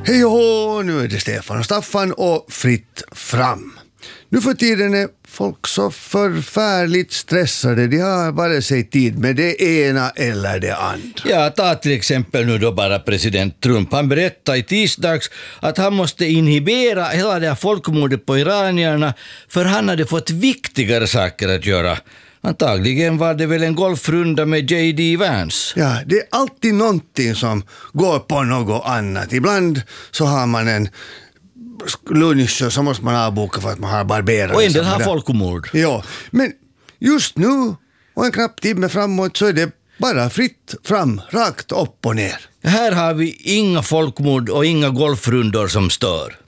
Hej och nu är det Stefan och Staffan och fritt fram. Nu för tiden är folk så förfärligt stressade. De har vare sig tid med det ena eller det andra. Ja, ta till exempel nu då bara president Trump. Han berättade i tisdags att han måste inhibera hela det här folkmordet på iranierna för han hade fått viktigare saker att göra. Antagligen var det väl en golfrunda med J.D. Vance. Ja, det är alltid någonting som går på något annat. Ibland så har man en lunch och så måste man avboka för att man har barberat. Och en del har folkmord. Ja, men just nu och en knapp timme framåt så är det bara fritt fram, rakt upp och ner. Här har vi inga folkmord och inga golfrundor som stör.